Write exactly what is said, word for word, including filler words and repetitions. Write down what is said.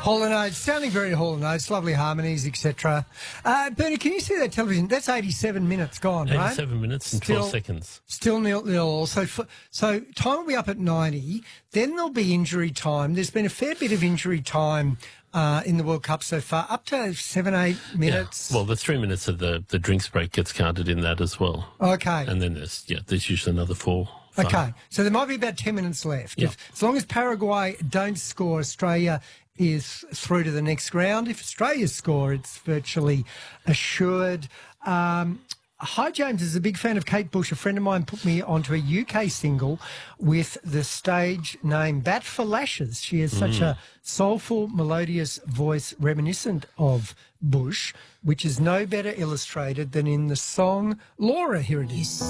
Hall and Oates, sounding very Hall and Oates, lovely harmonies, et cetera. Uh, Bernie, can you see that television? That's eighty-seven minutes gone, right? eighty-seven minutes and Still- twelve seconds. Still nil nil. So, f- so time will be up at ninety. Then there'll be injury time. There's been a fair bit of injury time uh, in the World Cup so far, up to seven, eight minutes. Yeah. Well, the three minutes of the, the drinks break gets counted in that as well. Okay. And then there's, yeah, there's usually another four. Five. Okay, so there might be about ten minutes left. Yeah. If, as long as Paraguay don't score, Australia is through to the next round. If Australia score, it's virtually assured. Um, Hi, James is a big fan of Kate Bush. A friend of mine put me onto a U K single with the stage name Bat for Lashes. She has such Mm. a soulful, melodious voice reminiscent of Bush, which is no better illustrated than in the song Laura. Here it is.